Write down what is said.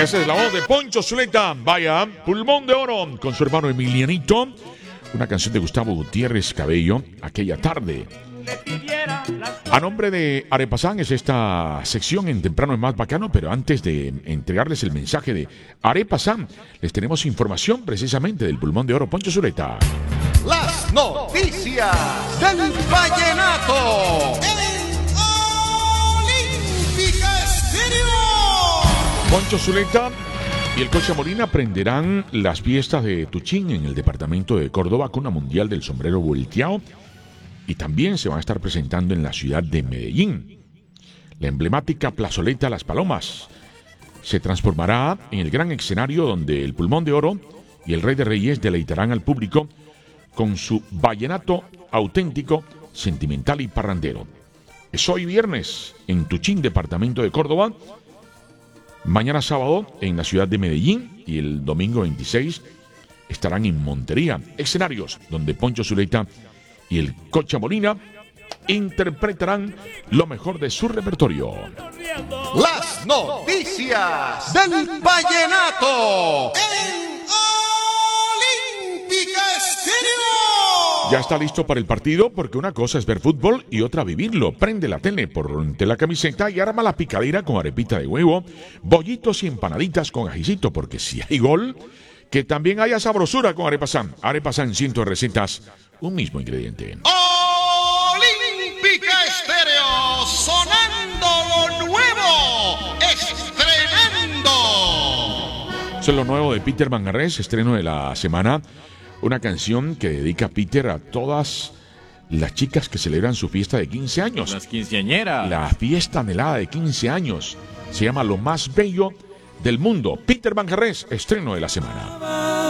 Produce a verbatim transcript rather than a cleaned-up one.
Esa es la voz de Poncho Zuleta. Vaya, Pulmón de Oro con su hermano Emilianito. Una canción de Gustavo Gutiérrez Cabello, Aquella Tarde. A nombre de Arepasán es esta sección en Temprano es Más Bacano, pero antes de entregarles el mensaje de Arepasán, les tenemos información precisamente del Pulmón de Oro. Poncho Zuleta. Las noticias del vallenato en Olímpica Estéreo. Poncho Zuleta y el Cocha Molina prenderán las fiestas de Tuchín en el departamento de Córdoba con la Mundial del Sombrero Volteado. Y también se van a estar presentando en la ciudad de Medellín. La emblemática plazoleta Las Palomas se transformará en el gran escenario donde el Pulmón de Oro y el Rey de Reyes deleitarán al público con su vallenato auténtico, sentimental y parrandero. Es hoy viernes en Tuchín, departamento de Córdoba. Mañana sábado en la ciudad de Medellín y el domingo veintiséis estarán en Montería. Escenarios donde Poncho Zuleta y el Cocha Molina interpretarán lo mejor de su repertorio. Las noticias del vallenato en Olímpica Estéreo. Ya está listo para el partido porque una cosa es ver fútbol y otra vivirlo. Prende la tele, ponte la camiseta y arma la picadera con arepita de huevo, bollitos y empanaditas con ajicito, porque si hay gol, que también haya sabrosura con Arepasán. Arepasán, cientos de recetas, un mismo ingrediente. Olímpica Estéreo, sonando lo nuevo, estrenando. Eso es lo nuevo de Peter Manjarrés, estreno de la semana. Una canción que dedica Peter a todas las chicas que celebran su fiesta de quince años. Las quinceañeras. La fiesta anhelada de quince años. Se llama Lo Más Bello del Mundo. Peter Manjarrés, estreno de la semana.